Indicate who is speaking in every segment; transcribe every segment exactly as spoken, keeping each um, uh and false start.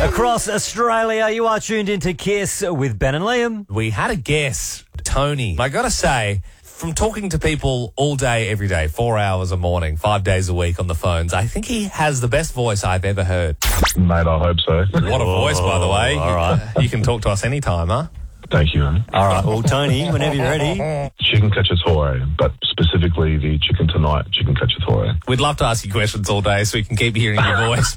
Speaker 1: Across Australia, you are tuned into Kiss with Ben and Liam.
Speaker 2: We had a guest, Tony. I got to say, from talking to people all day, every day, four hours a morning, five days a week on the phones, I think he has the best voice I've ever heard.
Speaker 3: Mate, I hope so.
Speaker 2: What a voice, by the way.
Speaker 1: All right.
Speaker 2: You can talk to us anytime, huh?
Speaker 3: Thank you, man.
Speaker 1: All right. Well, Tony, whenever you're ready.
Speaker 3: Chicken cacciatore, but specifically the chicken tonight chicken cacciatore.
Speaker 2: We'd love to ask you questions all day so we can keep hearing your voice.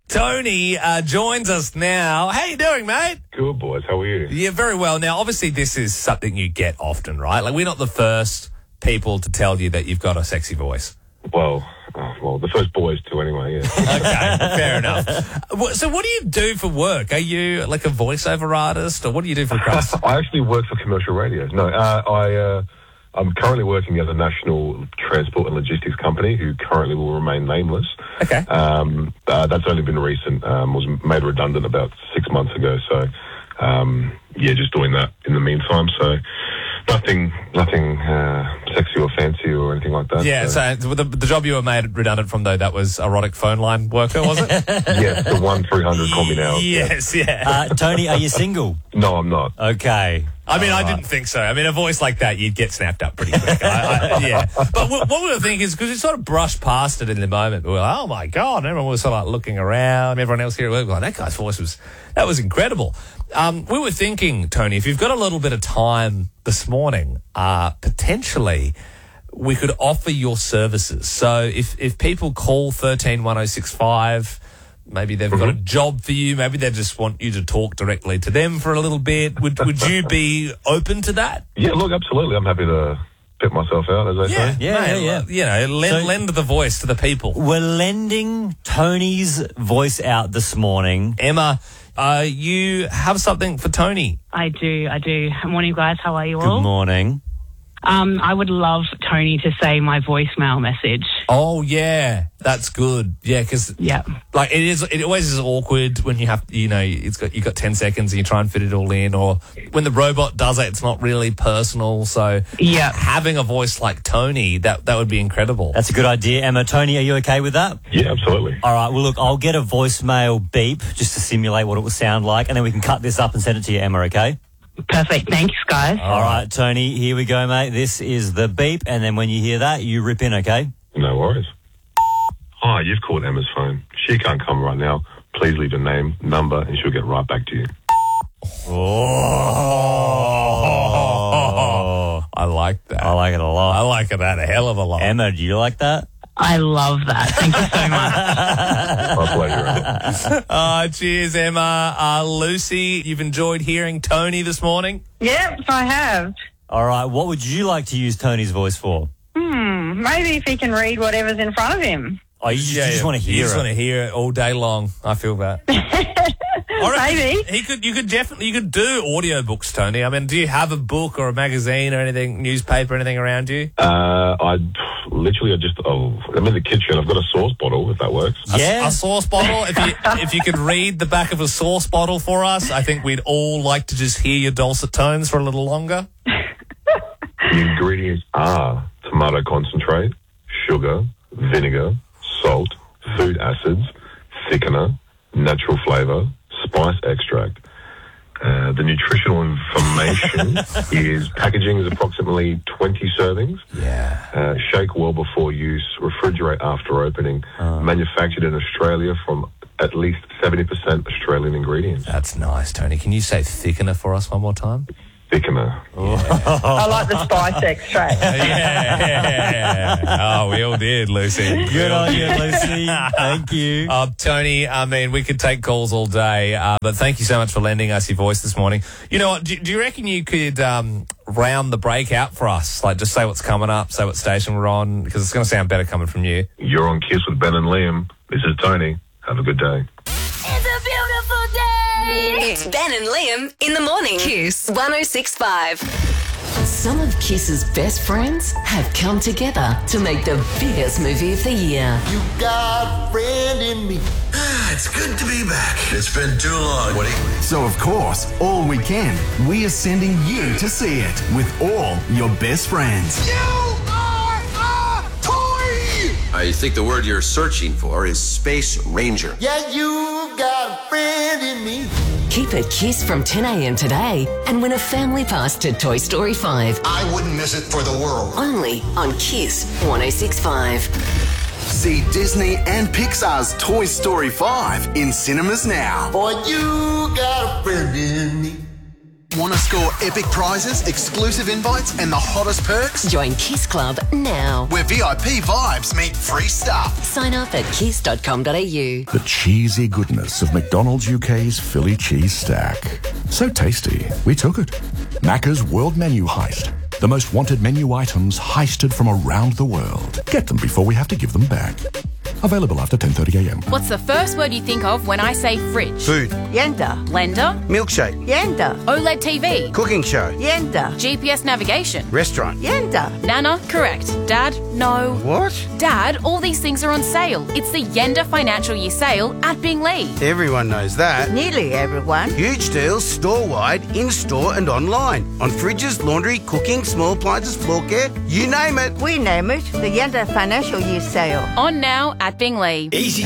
Speaker 2: Tony uh, joins us now. How you doing, mate?
Speaker 3: Good, boys. How are you?
Speaker 2: Yeah, very well. Now, obviously, this is something you get often, right? Like, we're not the first people to tell you that you've got a sexy voice.
Speaker 3: Well, uh, well, the first boys too anyway, yeah.
Speaker 2: Okay, fair enough. Wh- So what do you do for work? Are you like a voiceover artist, or what do you do for crust?
Speaker 3: I actually work for commercial radio. No, uh, I, uh, I'm currently working at a national transport and logistics company who currently will remain nameless.
Speaker 2: Okay.
Speaker 3: Um, uh, that's only been recent. Um, was made redundant about six months ago. So, um, yeah, just doing that in the meantime. So, nothing, nothing uh, sexy or fancy or anything like that.
Speaker 2: Yeah, so the, the job you were made redundant from, though, that was erotic phone line worker, was it?
Speaker 3: Yes, the one three hundred call me now.
Speaker 2: Yes, yeah.
Speaker 1: Uh, Tony, are you single?
Speaker 3: No, I'm not.
Speaker 1: Okay.
Speaker 2: I mean,
Speaker 1: All
Speaker 2: I
Speaker 1: right.
Speaker 2: didn't think so. I mean, a voice like that, you'd get snapped up pretty quick. I, I, yeah. But what, what we were thinking is, because we sort of brushed past it in the moment, we were like, oh, my God. And everyone was sort of like looking around. Everyone else here at work was like, that guy's voice was, that was incredible. Um, we were thinking, Tony, if you've got a little bit of time this morning, uh, potentially we could offer your services. So if, if people call thirteen one oh six five, maybe they've got a job for you, maybe they just want you to talk directly to them for a little bit, would would you be open to that?
Speaker 3: Yeah, look, absolutely. I'm happy to pit myself out, as they say.
Speaker 1: Yeah,
Speaker 2: mate,
Speaker 1: yeah, yeah.
Speaker 2: You know, lend,
Speaker 1: So-
Speaker 2: lend the voice to the people.
Speaker 1: We're lending Tony's voice out this morning.
Speaker 2: Emma, uh, you have something for Tony.
Speaker 4: I do, I do. Morning, guys. How are you
Speaker 1: Good
Speaker 4: all?
Speaker 1: morning.
Speaker 4: Um, I would love Tony to say my voicemail message.
Speaker 2: Oh, yeah, that's good. Yeah, because
Speaker 4: Yeah.
Speaker 2: like it is, it always is awkward when you have, you know, it's got you got ten seconds and you try and fit it all in, or when the robot does it, it's not really personal. So
Speaker 4: Yeah.
Speaker 2: having a voice like Tony, that that would be incredible.
Speaker 1: That's a good idea. Emma, Tony, are you okay with that?
Speaker 3: Yeah, absolutely.
Speaker 1: All right. Well, look, I'll get a voicemail beep just to simulate what it would sound like, and then we can cut this up and send it to you, Emma, okay?
Speaker 4: Perfect. Thanks, guys.
Speaker 1: All right, Tony, here we go, mate. This is the beep, and then when you hear that, you rip in, okay?
Speaker 3: No worries. Hi, you've called Emma's phone. She can't come right now. Please leave a name, number, and she'll get right back to you.
Speaker 2: Oh, I like that.
Speaker 1: I like it a
Speaker 2: I
Speaker 1: lot.
Speaker 2: like it that a hell of a lot.
Speaker 1: Emma, do you like that?
Speaker 4: I love that. Thank you so much.
Speaker 3: My pleasure, Emma.
Speaker 2: Uh, cheers, Emma. Uh, Lucy, you've enjoyed hearing Tony this morning?
Speaker 5: Yep, I have.
Speaker 1: All right, what would you like to use Tony's voice for?
Speaker 5: Hmm, maybe if he can read whatever's in front of him.
Speaker 1: Oh, you just, you just want to
Speaker 2: You
Speaker 1: hear
Speaker 2: just
Speaker 1: it.
Speaker 2: want to hear it all day long. I feel that. I reckon
Speaker 5: Maybe.
Speaker 2: he could. You could definitely. You could do audiobooks, Tony. I mean, do you have a book or a magazine or anything, newspaper, anything around you?
Speaker 3: Uh, I literally, I just, oh, I'm in the kitchen. I've got a sauce bottle, if that works.
Speaker 1: Yeah.
Speaker 2: A sauce bottle. If you if you could read the back of a sauce bottle for us, I think we'd all like to just hear your dulcet tones for a little longer.
Speaker 3: The ingredients are tomato concentrate, sugar, vinegar, salt, food acids, thickener, natural flavour, spice extract. Uh, the nutritional information is packaging is approximately twenty servings.
Speaker 2: Yeah.
Speaker 3: Uh, shake well before use. Refrigerate after opening. Manufactured in Australia from at least seventy percent Australian ingredients.
Speaker 2: That's nice, Tony. Can you say thickener for us one more time?
Speaker 3: Thickener.
Speaker 5: I like the spice extract.
Speaker 2: Yeah. Oh, we all did, Lucy.
Speaker 1: Good on you, Lucy. Thank you.
Speaker 2: Uh, Tony, I mean, we could take calls all day, uh, but thank you so much for lending us your voice this morning. You know what, do, do you reckon you could um, round the break out for us? Like, just say what's coming up, say what station we're on, because it's going to sound better coming from you.
Speaker 3: You're on Kiss with Ben and Liam. This is Tony. Have a good day.
Speaker 6: It's a beautiful day. It's Ben and Liam in the morning. Kiss one oh six point five.
Speaker 7: Some of Kiss's best friends have come together to make the biggest movie of the year.
Speaker 8: You got a friend in me.
Speaker 9: It's good to be back. It's been too long. What do you...
Speaker 8: So, of course, all weekend, we are sending you to see it with all your best friends.
Speaker 9: You are a toy! I think the word you're searching for is Space Ranger.
Speaker 10: Yeah, you got a friend in me.
Speaker 7: Keep a kiss from ten a.m. today and win a family pass to Toy Story five.
Speaker 10: I wouldn't miss it for the world.
Speaker 7: Only on Kiss one oh six point five.
Speaker 8: See Disney and Pixar's Toy Story five in cinemas now.
Speaker 10: Boy, you got a friend in me.
Speaker 8: Want to score epic prizes, exclusive invites, and the hottest perks?
Speaker 7: Join Kiss Club now.
Speaker 8: Where V I P vibes meet free stuff.
Speaker 7: Sign up at kiss dot com dot a u.
Speaker 11: The cheesy goodness of McDonald's U K's Philly cheese stack. So tasty, we took it. Macca's World Menu Heist. The most wanted menu items heisted from around the world. Get them before we have to give them back. Available after ten thirty a.m.
Speaker 12: What's the first word you think of when I say fridge?
Speaker 13: Food.
Speaker 12: Yenda. Blender.
Speaker 13: Milkshake.
Speaker 12: Yenda. OLED T V.
Speaker 13: Cooking show.
Speaker 12: Yenda. G P S navigation.
Speaker 13: Restaurant.
Speaker 12: Yenda. Nana, correct. Dad, no.
Speaker 13: What?
Speaker 12: Dad, all these things are on sale. It's the Yenda Financial Year Sale at Bingley.
Speaker 13: Everyone knows that.
Speaker 14: Nearly everyone.
Speaker 13: Huge deals store-wide, in-store and online. On fridges, laundry, cooking, small appliances, floor care, you name it.
Speaker 14: We name it the Yenda Financial Year Sale.
Speaker 12: On now at Bingley.
Speaker 9: Easy